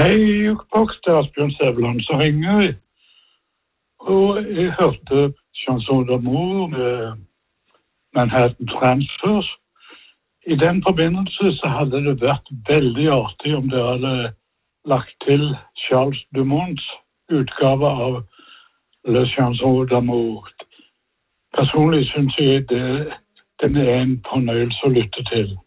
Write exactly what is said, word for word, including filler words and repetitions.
Hei, Jukebox, det er Asbjørn Sæveland som ringer. Og jeg hørte Chanson d'amour med Manhattan Transfers. I den forbindelse så hadde det vært veldig artig om dere hadde lagt til Charles Dumonts utgave av Le Chanson d'amour. Personlig synes jeg det, den er en fornøyelse å lytte til.